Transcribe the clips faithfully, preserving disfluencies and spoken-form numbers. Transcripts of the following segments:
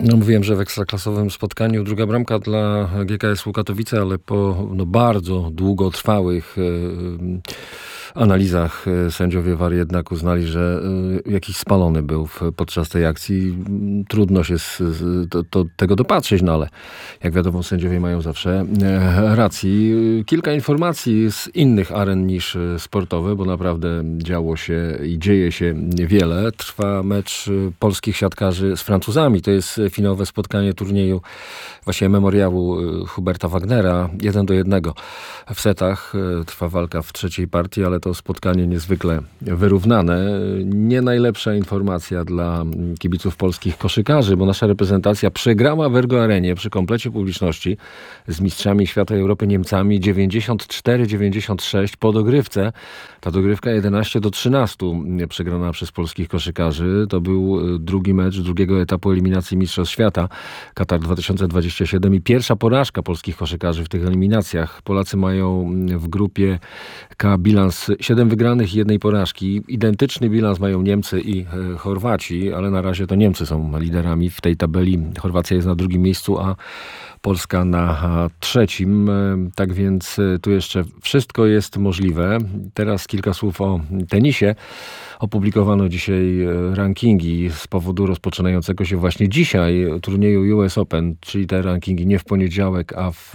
No, mówiłem, że w ekstraklasowym spotkaniu druga bramka dla G K S-u Katowice, ale po no, bardzo długotrwałych e, analizach sędziowie V A R jednak uznali, że e, jakiś spalony był w, podczas tej akcji. Trudno się z, z, to, to, tego dopatrzeć, no ale jak wiadomo, sędziowie mają zawsze e, racji. Kilka informacji z innych aren niż sportowe, bo naprawdę działo się i dzieje się wiele. Trwa mecz polskich siatkarzy z Francuzami. To jest finałowe spotkanie turnieju właśnie memoriału Huberta Wagnera. Jeden do jednego w setach. Trwa walka w trzeciej partii, ale to spotkanie niezwykle wyrównane. Nie najlepsza informacja dla kibiców polskich koszykarzy, bo nasza reprezentacja przegrała w Ergo Arenie przy komplecie publiczności z mistrzami świata i Europy Niemcami dziewięćdziesiąt cztery dziewięćdziesiąt sześć po dogrywce. Ta dogrywka jedenaście do trzynastu przegrana przez polskich koszykarzy. To był drugi mecz drugiego etapu eliminacji Mistrzostw Świata Katar dwa tysiące dwudziesty siódmy i pierwsza porażka polskich koszykarzy w tych eliminacjach. Polacy mają w grupie K bilans siedem wygranych i jednej porażki. Identyczny bilans mają Niemcy i Chorwaci, ale na razie to Niemcy są liderami w tej tabeli. Chorwacja jest na drugim miejscu, a Polska na trzecim. Tak więc tu jeszcze wszystko jest możliwe. Teraz kilka słów o tenisie. Opublikowano dzisiaj rankingi z powodu rozpoczynającego się właśnie dzisiaj turnieju U S Open, czyli te rankingi nie w poniedziałek, a w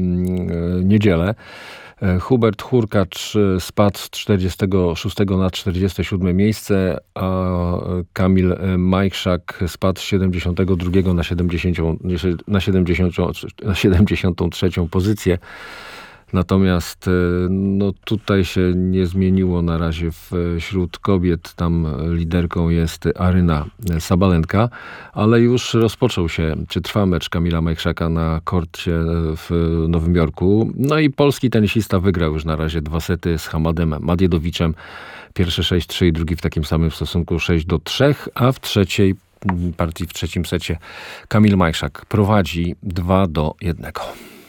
niedzielę. Hubert Hurkacz spadł z czterdziestego szóstego na czterdzieste siódme miejsce, a Kamil Majchrzak spadł z siedemdziesiątego drugiego na siedemdziesiątą, na siedemdziesiątą, na siedemdziesiątą trzecią pozycję. Natomiast no, tutaj się nie zmieniło na razie wśród kobiet. Tam liderką jest Aryna Sabalenka, ale już rozpoczął się, czy trwa mecz Kamila Majchrzaka na korcie w Nowym Jorku. No i polski tenisista wygrał już na razie dwa sety z Hamadem Madjedowiczem. Pierwszy sześć trzy i drugi w takim samym stosunku sześć do trzech, a w trzeciej partii, w trzecim secie Kamil Majchrzak prowadzi dwa do jednego.